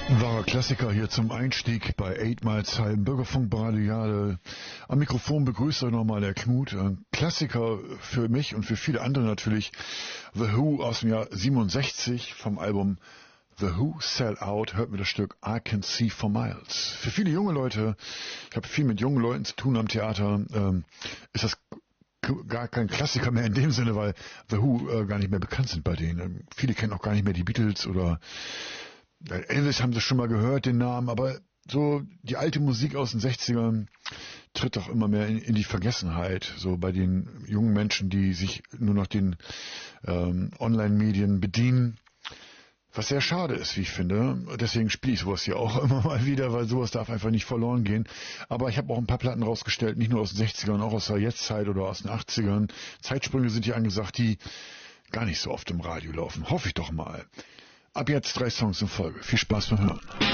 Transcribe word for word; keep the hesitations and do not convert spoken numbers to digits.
Wahrer Klassiker hier zum Einstieg bei Eight Miles High im Bürgerfunk Radiale. Am Mikrofon begrüßt euch nochmal der Knut. Ein Klassiker für mich und für viele andere natürlich. The Who aus dem Jahr siebenundsechzig vom Album The Who Sell Out hört mir das Stück I Can See for Miles. Für viele junge Leute, ich habe viel mit jungen Leuten zu tun am Theater, ähm, ist das gar kein Klassiker mehr in dem Sinne, weil The Who äh, gar nicht mehr bekannt sind bei denen. Viele kennen auch gar nicht mehr die Beatles oder Elvis haben sie schon mal gehört, den Namen, aber so die alte Musik aus den sechzigern tritt doch immer mehr in, in die Vergessenheit, so bei den jungen Menschen, die sich nur noch den ähm, Online-Medien bedienen, was sehr schade ist, wie ich finde. Deswegen spiele ich sowas hier auch immer mal wieder, weil sowas darf einfach nicht verloren gehen. Aber ich habe auch ein paar Platten rausgestellt, nicht nur aus den sechzigern, auch aus der Jetztzeit oder aus den achtzigern. Zeitsprünge sind hier angesagt, die gar nicht so oft im Radio laufen. Hoffe ich doch mal. Ab jetzt drei Songs in Folge. Viel Spaß beim Hören.